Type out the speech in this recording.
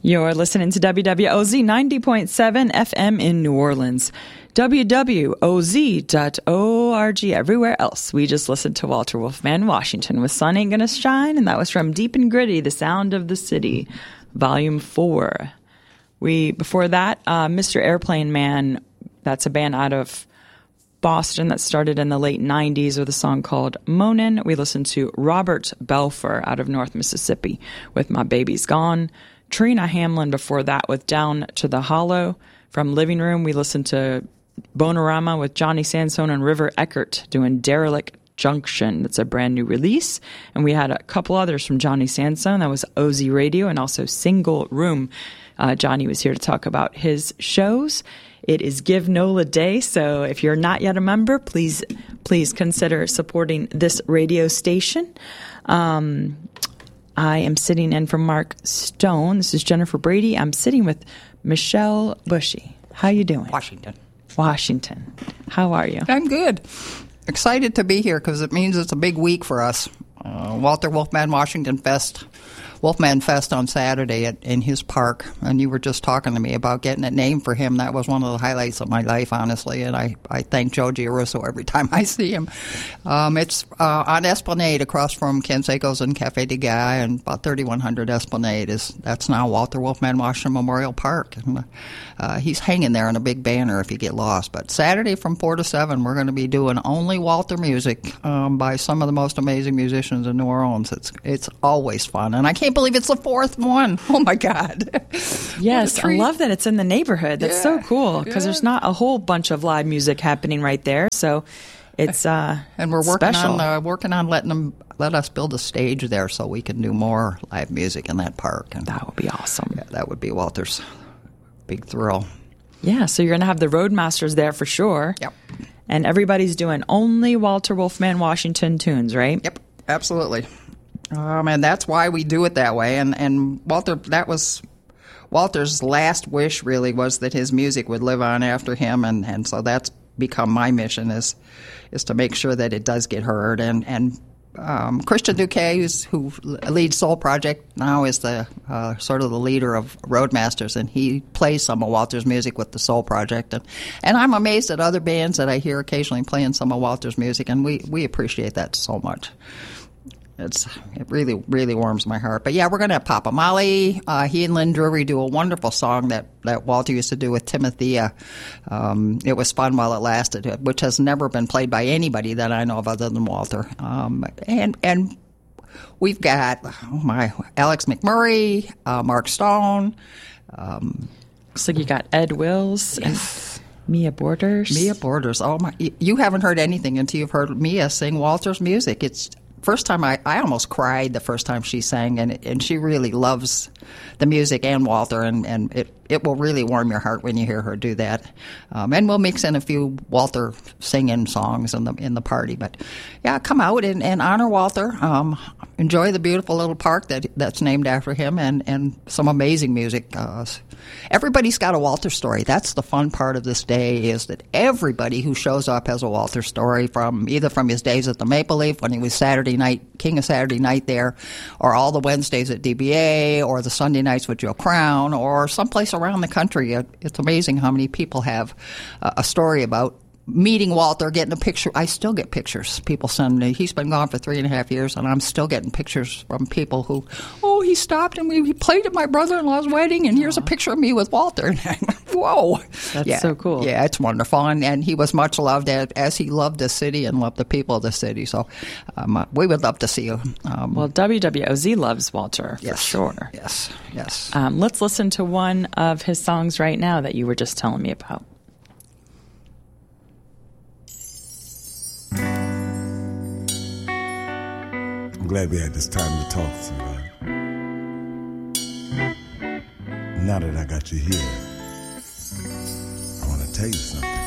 You're listening to WWOZ 90.7 FM in New Orleans. WWOZ.org everywhere else. We just listened to Walter Wolfman Washington with Sun Ain't Gonna Shine, and that was from Deep and Gritty, The Sound of the City, Volume 4. Before that, Mr. Airplane Man, that's a band out of Boston that started in the late 90s with a song called Moanin'. We listened to Robert Belfer out of North Mississippi with My Baby's Gone. Trina Hamlin before that with Down to the Hollow. From Living Room, we listened to Bonorama with Johnny Sansone and River Eckert doing Derelict Junction. That's a brand new release. And we had a couple others from Johnny Sansone. That was OZ Radio and also Single Room. Johnny was here to talk about his shows. It is Give NOLA Day, so if you're not yet a member, please consider supporting this radio station. I am sitting in for Mark Stone. This is Jennifer Brady. I'm sitting with Michelle Bushy. How you doing? Washington. How are you? I'm good. Excited to be here because it means it's a big week for us. Walter Wolfman Washington Fest. Wolfman Fest on Saturday in his park, and you were just talking to me about getting a name for him. That was one of the highlights of my life, honestly, and I thank Joe Giarusso every time I see him. It's on Esplanade across from Canseco's and Cafe de Guy, and about 3100 Esplanade. That's now Walter Wolfman Washington Memorial Park. And, he's hanging there in a big banner if you get lost. But Saturday from 4 to 7, we're going to be doing only Walter music by some of the most amazing musicians in New Orleans. It's always fun, and I can't believe it's the fourth one. Oh my God. Yes, I love that it's in the neighborhood. That's so cool because there's not a whole bunch of live music happening right there. So it's and we're working on letting them let us build a stage there so we can do more live music in that park. And that would be awesome. Yeah, that would be Walter's big thrill. Yeah, so you're going to have the Roadmasters there for sure. Yep. And everybody's doing only Walter Wolfman Washington tunes, right? Yep, absolutely. And that's why we do it that way. And Walter, that was Walter's last wish, really, was that his music would live on after him. And so that's become my mission is to make sure that it does get heard. And Christian Duque, who leads Soul Project now, is the sort of the leader of Roadmasters, and he plays some of Walter's music with the Soul Project. And I'm amazed at other bands that I hear occasionally playing some of Walter's music, and we appreciate that so much. It really, really warms my heart. But yeah, we're going to have Papa Molly. He and Lynn Drury do a wonderful song that Walter used to do with Timothea. It was fun while it lasted, which has never been played by anybody that I know of other than Walter. And we've got Alex McMurray, Mark Stone. Looks like you got Ed Wills. Yes. And Mia Borders. Mia Borders. Oh my! You haven't heard anything until you've heard Mia sing Walter's music. It's first time I almost cried the first time she sang, and she really loves the music and Walter, and it will really warm your heart when you hear her do that. And we'll mix in a few Walter singing songs in the party. But yeah, come out and honor Walter. Enjoy the beautiful little park that's named after him, and some amazing music. Everybody's got a Walter story. That's the fun part of this day, is that everybody who shows up has a Walter story, either from his days at the Maple Leaf when he was King of Saturday Night there, or all the Wednesdays at DBA, or the Sunday nights with Joe Crown, or someplace around the country. It's amazing how many people have a story about meeting Walter, getting a picture. I still get pictures. People send me. He's been gone for 3.5 years, and I'm still getting pictures from people who, he stopped and he played at my brother-in-law's wedding, and here's a picture of me with Walter. Whoa. That's so cool. Yeah, it's wonderful. And he was much loved as he loved the city and loved the people of the city. So we would love to see you. Well, WWOZ loves Walter, for sure. Yes. Let's listen to one of his songs right now that you were just telling me about. I'm glad we had this time to talk tonight. Now that I got you here, I want to tell you something.